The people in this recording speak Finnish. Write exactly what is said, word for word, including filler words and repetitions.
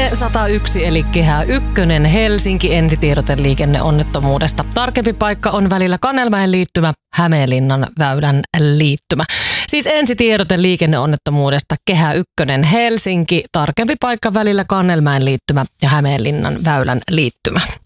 Liikenne sata yksi eli Kehä ykkönen Helsinki, ensitiedote liikenneonnettomuudesta. Tarkempi paikka on välillä Kannelmäen liittymä, Hämeenlinnan väylän liittymä. Siis ensitiedote liikenneonnettomuudesta Kehä ykkönen Helsinki, tarkempi paikka välillä Kannelmäen liittymä ja Hämeenlinnan väylän liittymä.